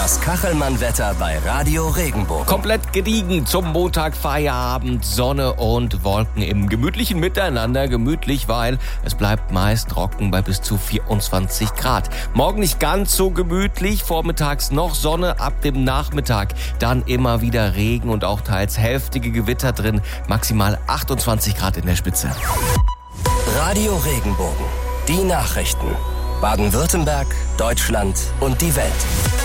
Das Kachelmann-Wetter bei Radio Regenbogen. Komplett gediegen zum Montag, Feierabend, Sonne und Wolken im gemütlichen Miteinander. Gemütlich, weil es bleibt meist trocken bei bis zu 24 Grad. Morgen nicht ganz so gemütlich, vormittags noch Sonne, ab dem Nachmittag dann immer wieder Regen und auch teils heftige Gewitter drin. Maximal 28 Grad in der Spitze. Radio Regenbogen. Die Nachrichten. Baden-Württemberg, Deutschland und die Welt.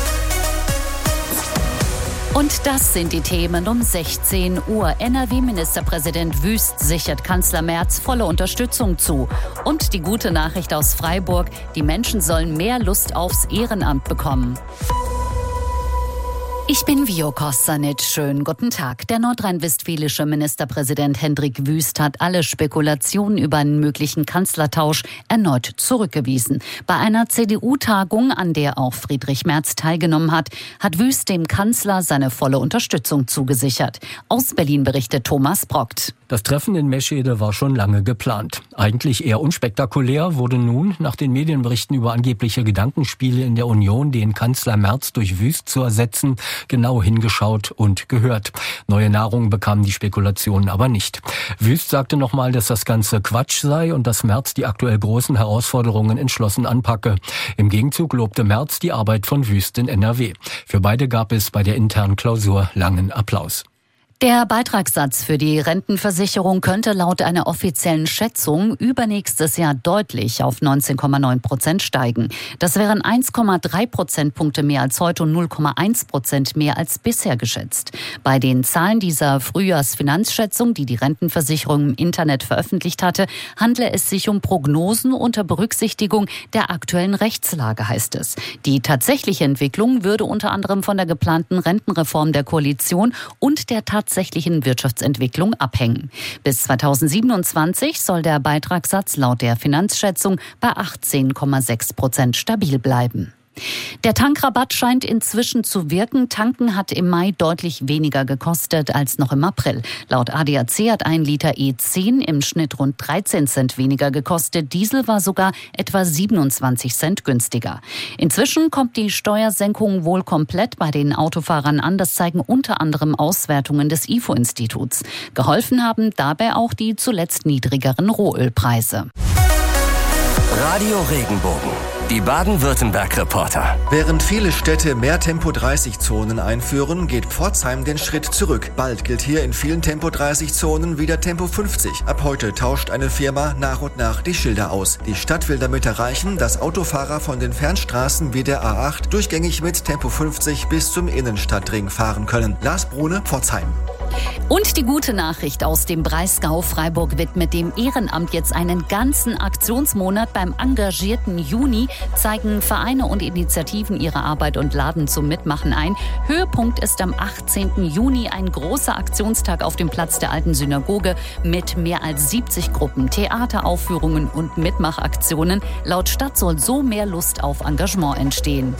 Und das sind die Themen um 16 Uhr. NRW-Ministerpräsident Wüst sichert Kanzler Merz volle Unterstützung zu. Und die gute Nachricht aus Freiburg: Die Menschen sollen mehr Lust aufs Ehrenamt bekommen. Ich bin Vio Kostanic. Schönen guten Tag. Der nordrhein-westfälische Ministerpräsident Hendrik Wüst hat alle Spekulationen über einen möglichen Kanzlertausch erneut zurückgewiesen. Bei einer CDU-Tagung, an der auch Friedrich Merz teilgenommen hat, hat Wüst dem Kanzler seine volle Unterstützung zugesichert. Aus Berlin berichtet Thomas Brockt. Das Treffen in Meschede war schon lange geplant. Eigentlich eher unspektakulär wurde nun, nach den Medienberichten über angebliche Gedankenspiele in der Union, den Kanzler Merz durch Wüst zu ersetzen, genau hingeschaut und gehört. Neue Nahrung bekamen die Spekulationen aber nicht. Wüst sagte nochmal, dass das Ganze Quatsch sei und dass Merz die aktuell großen Herausforderungen entschlossen anpacke. Im Gegenzug lobte Merz die Arbeit von Wüst in NRW. Für beide gab es bei der internen Klausur langen Applaus. Der Beitragssatz für die Rentenversicherung könnte laut einer offiziellen Schätzung übernächstes Jahr deutlich auf 19,9% steigen. Das wären 1,3 Prozentpunkte mehr als heute und 0,1% mehr als bisher geschätzt. Bei den Zahlen dieser Frühjahrsfinanzschätzung, die die Rentenversicherung im Internet veröffentlicht hatte, handle es sich um Prognosen unter Berücksichtigung der aktuellen Rechtslage, heißt es. Die tatsächliche Entwicklung würde unter anderem von der geplanten Rentenreform der Koalition und der tatsächlichen Wirtschaftsentwicklung abhängen. Bis 2027 soll der Beitragssatz laut der Finanzschätzung bei 18,6% stabil bleiben. Der Tankrabatt scheint inzwischen zu wirken. Tanken hat im Mai deutlich weniger gekostet als noch im April. Laut ADAC hat ein Liter E10 im Schnitt rund 13 Cent weniger gekostet. Diesel war sogar etwa 27 Cent günstiger. Inzwischen kommt die Steuersenkung wohl komplett bei den Autofahrern an. Das zeigen unter anderem Auswertungen des IFO-Instituts. Geholfen haben dabei auch die zuletzt niedrigeren Rohölpreise. Radio Regenbogen. Die Baden-Württemberg-Reporter. Während viele Städte mehr Tempo-30-Zonen einführen, geht Pforzheim den Schritt zurück. Bald gilt hier in vielen Tempo-30-Zonen wieder Tempo 50. Ab heute tauscht eine Firma nach und nach die Schilder aus. Die Stadt will damit erreichen, dass Autofahrer von den Fernstraßen wie der A8 durchgängig mit Tempo 50 bis zum Innenstadtring fahren können. Lars Brune, Pforzheim. Und die gute Nachricht aus dem Breisgau: Freiburg widmet dem Ehrenamt jetzt einen ganzen Aktionsmonat. Beim engagierten Juni zeigen Vereine und Initiativen ihre Arbeit und laden zum Mitmachen ein. Höhepunkt ist am 18. Juni ein großer Aktionstag auf dem Platz der Alten Synagoge mit mehr als 70 Gruppen, Theateraufführungen und Mitmachaktionen. Laut Stadt soll so mehr Lust auf Engagement entstehen.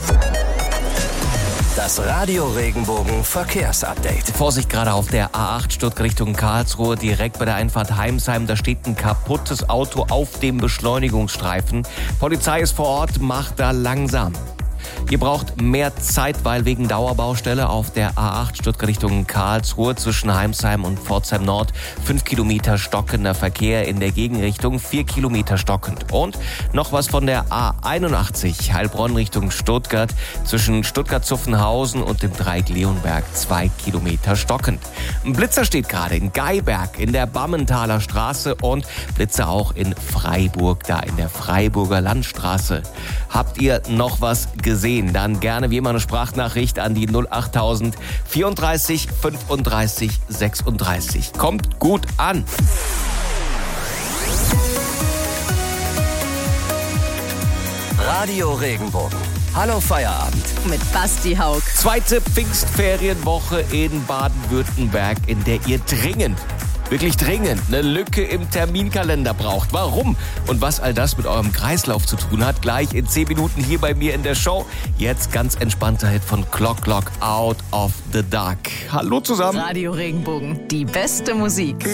Das Radio Regenbogen Verkehrsupdate. Vorsicht gerade auf der A8 Stuttgart Richtung Karlsruhe, direkt bei der Einfahrt Heimsheim. Da steht ein kaputtes Auto auf dem Beschleunigungsstreifen. Polizei ist vor Ort, macht da langsam. Ihr braucht mehr Zeit, weil wegen Dauerbaustelle auf der A8 Stuttgart Richtung Karlsruhe zwischen Heimsheim und Pforzheim Nord 5 Kilometer stockender Verkehr, in der Gegenrichtung 4 Kilometer stockend. Und noch was von der A81 Heilbronn Richtung Stuttgart zwischen Stuttgart-Zuffenhausen und dem Dreieck Leonberg 2 Kilometer stockend. Ein Blitzer steht gerade in Geiberg in der Bammentaler Straße und Blitzer auch in Freiburg, da in der Freiburger Landstraße. Habt ihr noch was gesehen? Dann gerne wie immer eine Sprachnachricht an die 08000 34 35 36. Kommt gut an. Radio Regenbogen. Hallo Feierabend. Mit Basti Haug. Zweite Pfingstferienwoche in Baden-Württemberg, in der ihr wirklich dringend eine Lücke im Terminkalender braucht. Warum? Und was all das mit eurem Kreislauf zu tun hat, gleich in 10 Minuten hier bei mir in der Show. Jetzt ganz entspannter Hit von Clock Clock, Out of the Dark. Hallo zusammen. Radio Regenbogen, die beste Musik.